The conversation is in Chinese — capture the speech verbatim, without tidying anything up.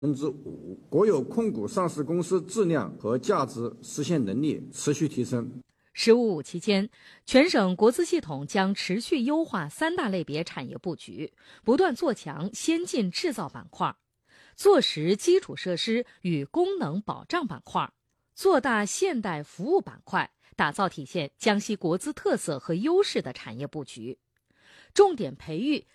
分之五，国有控股上市公司质量和价值实现能力持续提升。 十五五期间，全省国资系统将持续优化三大类别产业布局，不断做强先进制造板块，做实基础设施与功能保障板块，做大现代服务板块，打造体现江西国资特色和优势的产业布局。重点培育